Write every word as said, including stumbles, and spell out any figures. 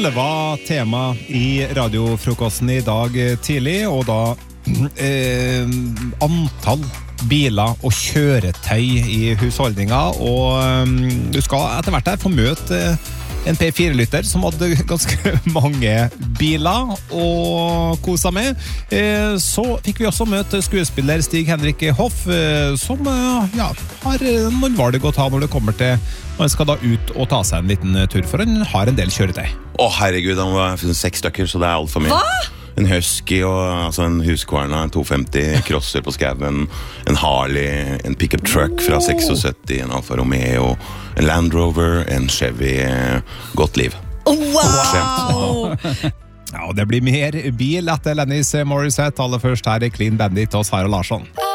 Det var tema i radiofrokosten i dag tidlig, og da eh, antall biler og kjøretøy i husholdninger, og um, du skal etter hvert her få møte en P fire-lytter som hadde ganske mange biler å kose med. Eh, så fikk vi også møte skuespiller Stig-Henrik Hoff, eh, som eh, ja, har noen valg å ta når det kommer til man skal da ut og ta seg en liten tur, for han har en del kjøretøy. Å herregud, han var seks stykker, så det er alt for mye. Hva? En Husky, og, altså en Husqvarna, en to femti, crosser på skaven, en Harley, en pickup truck fra syttiseks, en Alfa Romeo, en Land Rover, en Chevy, godt liv. Wow! Ja, og det blir mer bil etter Lennis Morissette. Aller først her er Clean Bandit og Sara Larsson.